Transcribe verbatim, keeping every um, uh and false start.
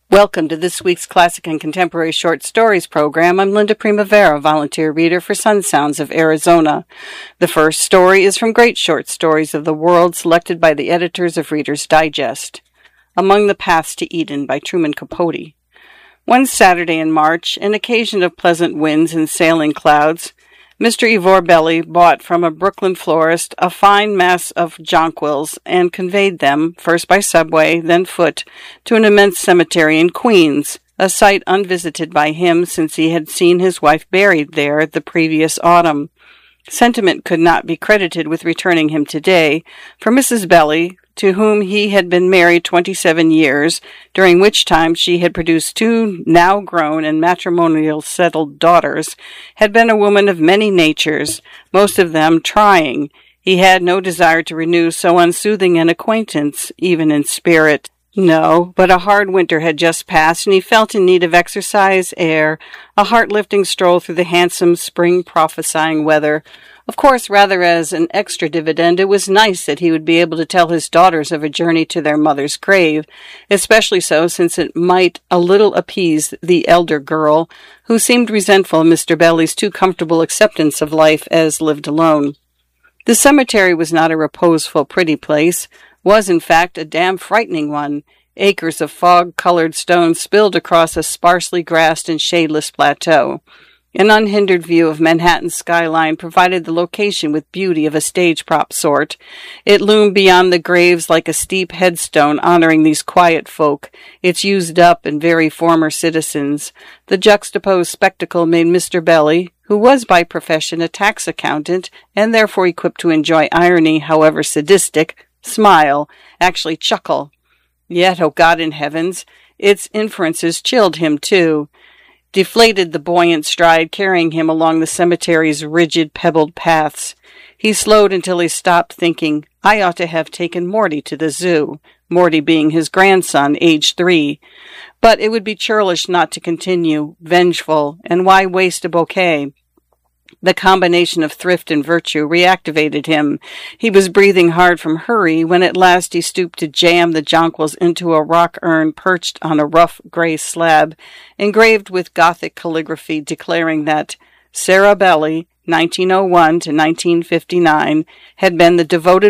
Welcome to this week's Classic and Contemporary Short Stories program. I'm Linda Primavera, volunteer reader for Sun Sounds of Arizona. The first story is from Great Short Stories of the World, selected by the editors of Reader's Digest. Among the Paths to Eden by Truman Capote. One Saturday in March, an occasion of pleasant winds and sailing clouds, Mister Ivor Belli bought from a Brooklyn florist a fine mass of jonquils and conveyed them, first by subway, then foot, to an immense cemetery in Queens, a site unvisited by him since he had seen his wife buried there the previous autumn. Sentiment could not be credited with returning him today, for Missus Belli, to whom he had been married twenty-seven years, during which time she had produced two now grown and matrimonial settled daughters, had been a woman of many natures, most of them trying. He had no desire to renew so unsoothing an acquaintance, even in spirit. No, but a hard winter had just passed, and he felt in need of exercise, air, a heart-lifting stroll through the handsome spring-prophesying weather. Of course, rather as an extra dividend, it was nice that he would be able to tell his daughters of a journey to their mother's grave, especially so since it might a little appease the elder girl, who seemed resentful of Mister Belli's too comfortable acceptance of life as lived alone. The cemetery was not a reposeful, pretty place, was in fact a damn frightening one. Acres of fog-colored stone spilled across a sparsely grassed and shadeless plateau. An unhindered view of Manhattan's skyline provided the location with beauty of a stage-prop sort. It loomed beyond the graves like a steep headstone honoring these quiet folk, its used-up and very former citizens. The juxtaposed spectacle made Mister Belli, who was by profession a tax accountant, and therefore equipped to enjoy irony, however sadistic, smile, actually chuckle. Yet, oh God in heavens, its inferences chilled him, too. Deflated the buoyant stride carrying him along the cemetery's rigid, pebbled paths. He slowed until he stopped, thinking, I ought to have taken Morty to the zoo, Morty being his grandson, aged three. But it would be churlish not to continue, vengeful, and why waste a bouquet? The combination of thrift and virtue reactivated him. He was breathing hard from hurry when at last he stooped to jam the jonquils into a rock urn perched on a rough gray slab, engraved with Gothic calligraphy declaring that Sarah Belli, nineteen oh one to nineteen fifty-nine, had been the devoted